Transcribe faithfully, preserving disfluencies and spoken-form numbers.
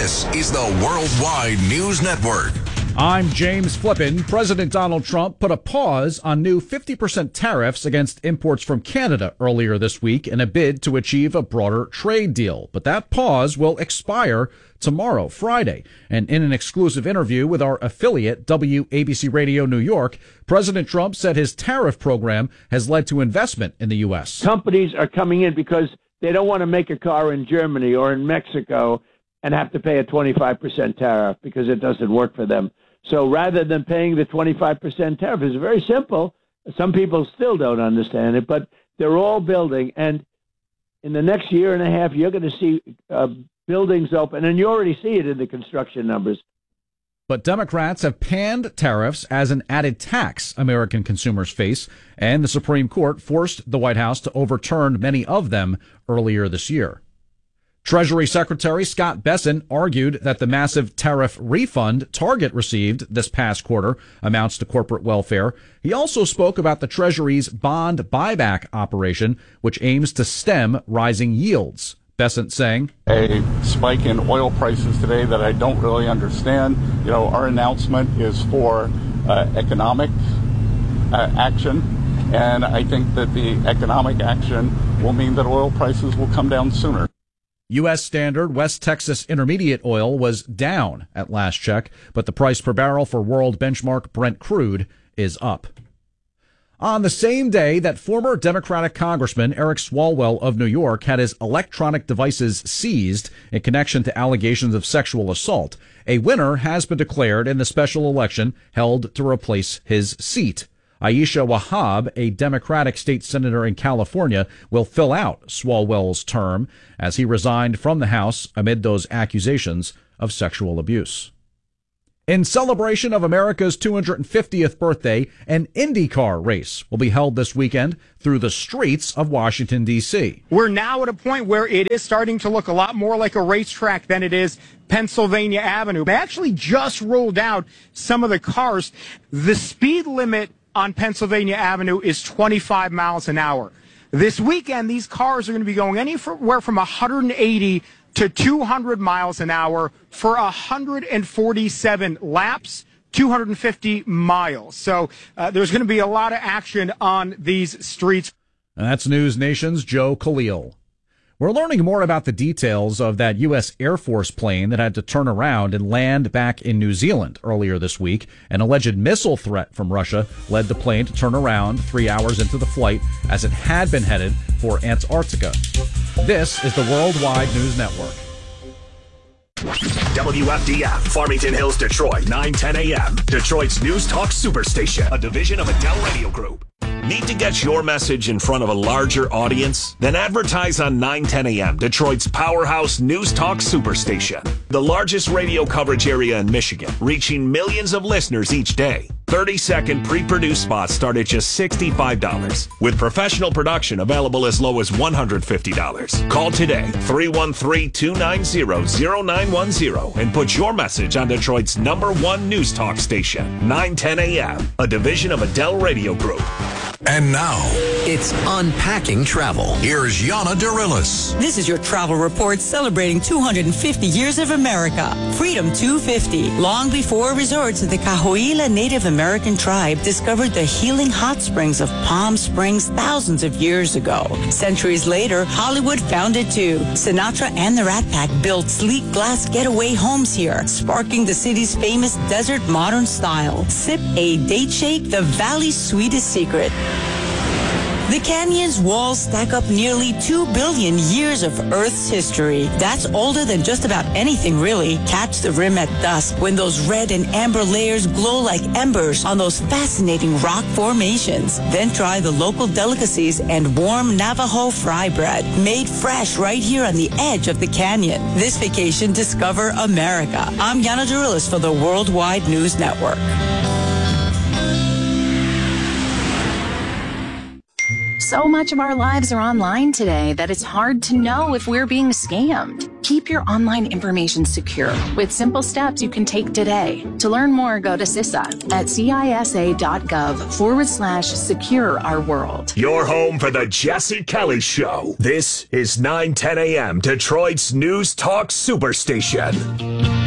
This is the Worldwide News Network. I'm James Flippin. President Donald Trump put a pause on new fifty percent tariffs against imports from Canada earlier this week in a bid to achieve a broader trade deal. But that pause will expire tomorrow, Friday. And in an exclusive interview with our affiliate, W A B C Radio New York, President Trump said his tariff program has led to investment in the U S. Companies are coming in because they don't want to make a car in Germany or in Mexico and have to pay a twenty-five percent tariff because it doesn't work for them. So rather than paying the twenty-five percent tariff, it's very simple. Some people still don't understand it, but they're all building. And in the next year and a half, you're going to see uh, buildings open, and you already see it in the construction numbers. But Democrats have panned tariffs as an added tax American consumers face, and the Supreme Court forced the White House to overturn many of them earlier this year. Treasury Secretary Scott Bessent argued that the massive tariff refund Target received this past quarter amounts to corporate welfare. He also spoke about the Treasury's bond buyback operation, which aims to stem rising yields. Bessent saying, a spike in oil prices today that I don't really understand. You know, our announcement is for uh, economic uh, action, and I think that the economic action will mean that oil prices will come down sooner. U S Standard West Texas Intermediate oil was down at last check, but the price per barrel for world benchmark Brent crude is up. On the same day that former Democratic Congressman Eric Swalwell of New York had his electronic devices seized in connection to allegations of sexual assault, a winner has been declared in the special election held to replace his seat. Aisha Wahab, a Democratic state senator in California, will fill out Swalwell's term as he resigned from the House amid those accusations of sexual abuse. In celebration of America's two hundred fiftieth birthday, an IndyCar race will be held this weekend through the streets of Washington, D C. We're now at a point where it is starting to look a lot more like a racetrack than it is Pennsylvania Avenue. They actually just rolled out some of the cars. The speed limit on Pennsylvania Avenue is twenty-five miles an hour. This weekend, these cars are going to be going anywhere from one hundred eighty to two hundred miles an hour for one hundred forty-seven laps, two hundred fifty miles. So uh, there's going to be a lot of action on these streets. And that's News Nation's Joe Khalil. We're learning more about the details of that U S Air Force plane that had to turn around and land back in New Zealand earlier this week. An alleged missile threat from Russia led the plane to turn around three hours into the flight as it had been headed for Antarctica. This is the Worldwide News Network. W F D F, Farmington Hills, Detroit, nine ten a.m. Detroit's News Talk Superstation, a division of Adele Radio Group. Need to get your message in front of a larger audience? Then advertise on nine ten a.m., Detroit's powerhouse News Talk Superstation. The largest radio coverage area in Michigan, reaching millions of listeners each day. thirty-second pre-produced spots start at just sixty-five dollars, with professional production available as low as one hundred fifty dollars. Call today, three one three, two nine zero, zero nine one zero, and put your message on Detroit's number one News Talk station, nine ten a.m., a division of Adele Radio Group. And now, it's Unpacking Travel. Here's Yana Dorillis. This is your travel report celebrating two hundred fifty years of America. Freedom two fifty. Long before resorts of the Cahuilla Native American tribe discovered the healing hot springs of Palm Springs thousands of years ago. Centuries later, Hollywood found it too. Sinatra and the Rat Pack built sleek glass getaway homes here, sparking the city's famous desert modern style. Sip a date shake, the valley's sweetest secret. The canyon's walls stack up nearly two billion years of Earth's history. That's older than just about anything, really. Catch the rim at dusk when those red and amber layers glow like embers on those fascinating rock formations. Then try the local delicacies and warm Navajo fry bread, made fresh right here on the edge of the canyon. This vacation, discover America. I'm Yana Dorillis for the Worldwide News Network. So much of our lives are online today that it's hard to know if we're being scammed. Keep your online information secure with simple steps you can take today. To learn more, go to C I S A at cisa.gov forward slash secure our world. You're home for the Jesse Kelly Show. This is nine ten a.m. Detroit's News Talk Superstation.